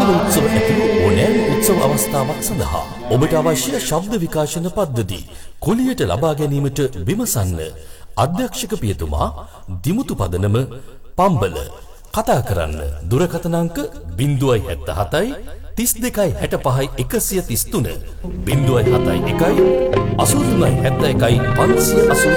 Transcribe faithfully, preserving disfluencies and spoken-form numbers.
සම්මාන උත්සව ඇතුළු ඕනෑම උත්සව අවස්ථාවක් සඳහා ඔබට අවශ්‍ය ශබ්ද විකාශන පද්ධති කුලියට ලබා ගැනීමට විමසන්න. අධ්‍යක්ෂක පියතුමා දිමුතු පදනම පම්බල. කතා කරන්න දුරකථන අංක ज़ीरो सात सात තිස් දෙකයි හැට පහයි එකසිය තිස් තුන ज़ीरो सात එකයි අසූ තුනයි හැත්තෑ එකයි පන්සිය අසූ